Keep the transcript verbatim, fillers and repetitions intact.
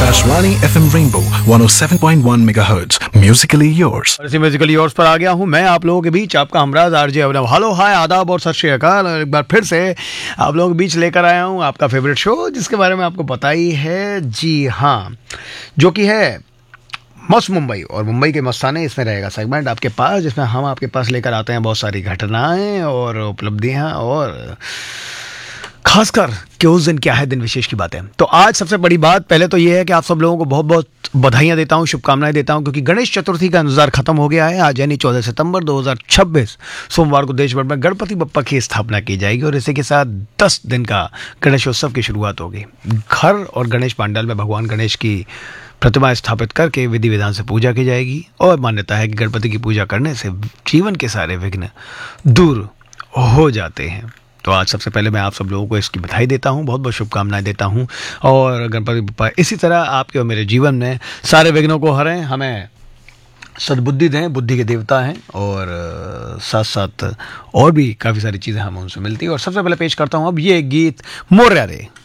Akashvani F M Rainbow one oh seven point one megahertz. Musically yours. इसी Musically yours पर आ गया हूँ मैं आप लोगों के बीच, आपका हमराज आरजे अभिनव। हेलो, हाय, आदाब और सत श्री अकाल। एक बार फिर से आप लोगों के बीच लेकर आया हूँ आपका फेवरेट शो, जिसके बारे में आपको पता ही है, जी हाँ, जो कि है मस्त मुंबई। और मुंबई के मस्ताने इसमें रहेगा सेगमेंट आपके पास, जिसमें हम आपके पास लेकर आते हैं बहुत सारी घटनाएं और उपलब्धियां और खासकर कि उस दिन क्या है, दिन विशेष की बातें। तो आज सबसे बड़ी बात पहले तो ये है कि आप सब लोगों को बहुत बहुत बधाइयां देता हूं, शुभकामनाएं देता हूं, क्योंकि गणेश चतुर्थी का इंतजार खत्म हो गया है। आज यानी चौदह सितंबर दो हज़ार छब्बीस सोमवार को देश भर में गणपति बप्पा की स्थापना की जाएगी और इसी के साथ दस दिन का गणेशोत्सव की शुरुआत होगी। घर और गणेश पांडाल में भगवान गणेश की प्रतिमा स्थापित करके विधि विधान से पूजा की जाएगी और मान्यता है कि गणपति की पूजा करने से जीवन के सारे विघ्न दूर हो जाते हैं। तो आज सबसे पहले मैं आप सब लोगों को इसकी बधाई देता हूँ, बहुत बहुत शुभकामनाएं देता हूँ और गणपति बप्पा इसी तरह आपके और मेरे जीवन में सारे विघ्नों को हरें, हमें सद्बुद्धि दें, बुद्धि के देवता हैं और साथ साथ और भी काफ़ी सारी चीज़ें हमें उनसे मिलती हैं। और सबसे पहले पेश करता हूँ अब ये गीत मोरया रे।